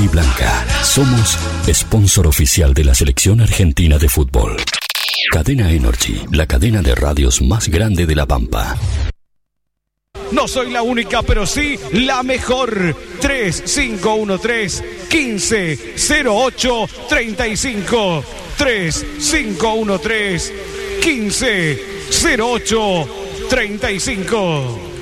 y blanca. Somos sponsor oficial de la selección argentina de fútbol. Cadena Energy, la cadena de radios más grande de La Pampa. No soy la única, pero sí la mejor. 3513-1508-35. 3513-1508-35.